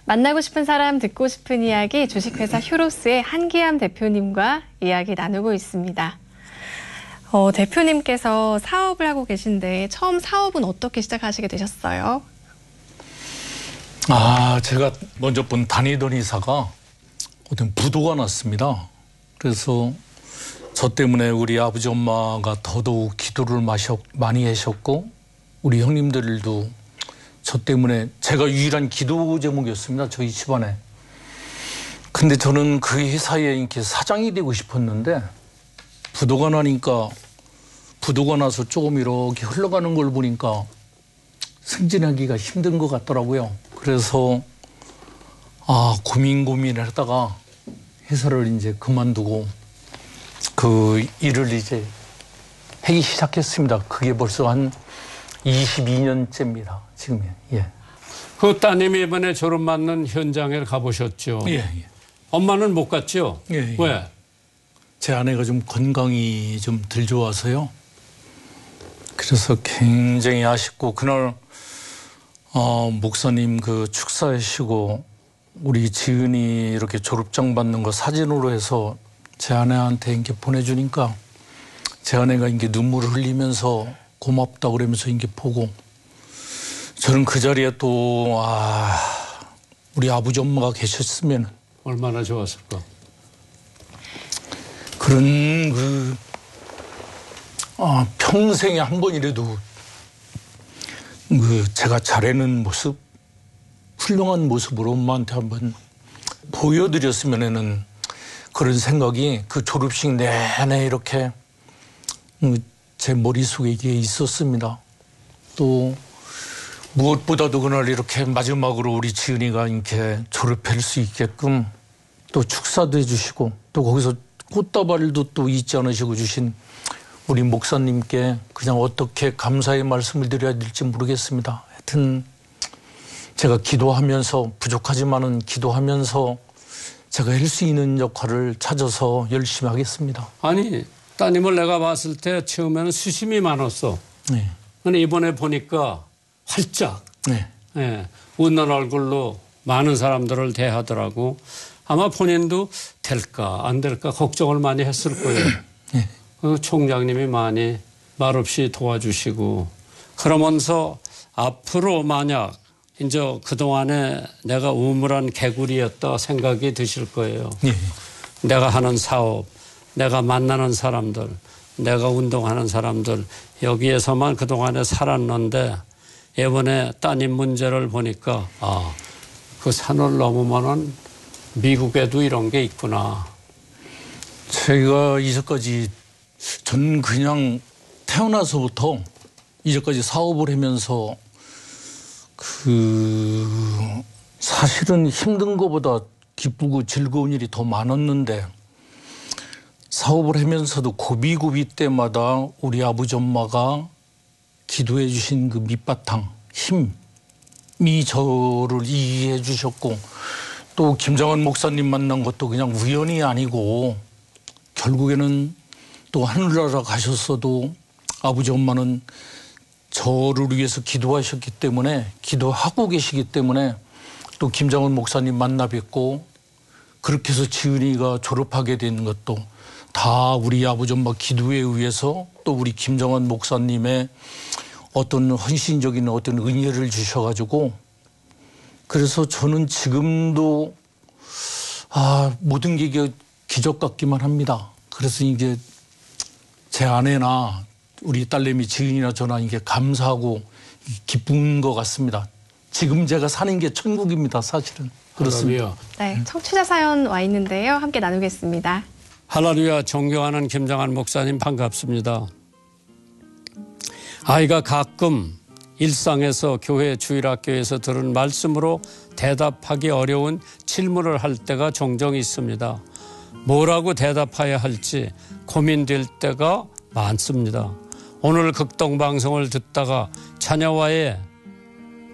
만나고 싶은 사람, 듣고 싶은 이야기, 주식회사 휴로스의 한기암 대표님과 이야기 나누고 있습니다. 대표님께서 사업을 하고 계신데 처음 사업은 어떻게 시작하시게 되셨어요? 제가 먼저 다니던 회사가 어떤 부도가 났습니다. 그래서 저 때문에 우리 아버지 엄마가 더더욱 기도를 많이 하셨고 우리 형님들도 저 때문에 제가 유일한 기도 제목이었습니다. 저희 집안에. 근데 저는 그 회사에 이렇게 사장이 되고 싶었는데 부도가 나서 조금 이렇게 흘러가는 걸 보니까 승진하기가 힘든 것 같더라고요. 그래서 고민을 하다가 회사를 이제 그만두고 그 일을 이제 하기 시작했습니다. 그게 벌써 한 22년째입니다. 지금이. 예. 그 따님이 이번에 졸업 맞는 현장에 가보셨죠? 예. 엄마는 못 갔죠? 예. 왜? 제 아내가 좀 건강이 좀 덜 좋아서요. 그래서 굉장히 아쉽고 그날 목사님 그 축사하시고 우리 지은이 이렇게 졸업장 받는 거 사진으로 해서 제 아내한테 이렇게 보내주니까 제 아내가 이게 눈물을 흘리면서 고맙다 그러면서 이게 보고 저는 그 자리에 또 우리 아버지 엄마가 계셨으면 얼마나 좋았을까. 그런 평생에 한 번이라도 제가 잘하는 모습, 훌륭한 모습으로 엄마한테 한번 보여드렸으면 하는 그런 생각이 그 졸업식 내내 이렇게 제 머릿속에 이게 있었습니다. 또 무엇보다도 그날 이렇게 마지막으로 우리 지은이가 이렇게 졸업할 수 있게끔 또 축사도 해주시고 또 거기서 꽃다발도 또 잊지 않으시고 주신 우리 목사님께 그냥 어떻게 감사의 말씀을 드려야 될지 모르겠습니다. 하여튼 제가 기도하면서 부족하지만은 기도하면서 제가 할 수 있는 역할을 찾아서 열심히 하겠습니다. 아니 따님을 내가 봤을 때 처음에는 수심이 많았어. 네. 근데 이번에 보니까 활짝 네. 웃는 얼굴로 많은 사람들을 대하더라고. 아마 본인도 될까 안 될까 걱정을 많이 했을 거예요. 네. 그 총장님이 많이 말없이 도와주시고 그러면서 앞으로 만약 이제 그동안에 내가 우물한 개구리였다 생각이 드실 거예요. 네. 내가 하는 사업, 내가 만나는 사람들, 내가 운동하는 사람들 여기에서만 그동안에 살았는데 이번에 따님 문제를 보니까 그 산을 넘으면은 미국에도 이런 게 있구나. 제가 이제까지 전 그냥 태어나서부터 이제까지 사업을 하면서 사실은 힘든 것보다 기쁘고 즐거운 일이 더 많았는데 사업을 하면서도 고비고비 때마다 우리 아버지 엄마가 기도해 주신 그 밑바탕 힘이 저를 이해해 주셨고 또 김정은 목사님 만난 것도 그냥 우연이 아니고 결국에는 또 하늘나라 가셨어도 아버지 엄마는 저를 위해서 기도하셨기 때문에 기도하고 계시기 때문에 또 김정은 목사님 만나 뵙고 그렇게 해서 지은이가 졸업하게 된 것도 다 우리 아버지 엄마 기도에 의해서 또 우리 김정은 목사님의 어떤 헌신적인 어떤 은혜를 주셔가지고 그래서 저는 지금도 모든 게 이게 기적 같기만 합니다. 그래서 이게 제 아내나 우리 딸내미 지은이나 저나 이게 감사하고 기쁜 것 같습니다. 지금 제가 사는 게 천국입니다. 사실은. 그렇습니다. 네, 청취자 사연 와 있는데요. 함께 나누겠습니다. 할렐루야. 존경하는 김정한 목사님 반갑습니다. 아이가 가끔 일상에서 교회 주일학교에서 들은 말씀으로 대답하기 어려운 질문을 할 때가 종종 있습니다. 뭐라고 대답해야 할지 고민될 때가 많습니다. 오늘 극동방송을 듣다가 자녀와의